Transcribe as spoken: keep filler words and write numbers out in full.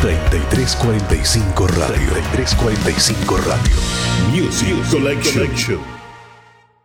treinta y tres cuarenta y cinco Radio. treinta y tres cuarenta y cinco Radio. Music Collection.